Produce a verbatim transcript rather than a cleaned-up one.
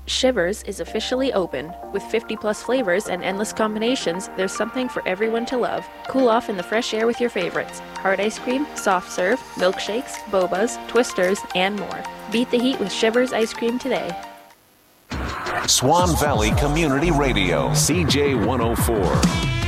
Shivers is officially open. With fifty plus flavors and endless combinations, there's something for everyone to love. Cool off in the fresh air with your favorites. Hard ice cream, soft serve, milkshakes, bobas, twisters, and more. Beat the heat with Shivers ice cream today. Swan Valley Community Radio, C J one oh four.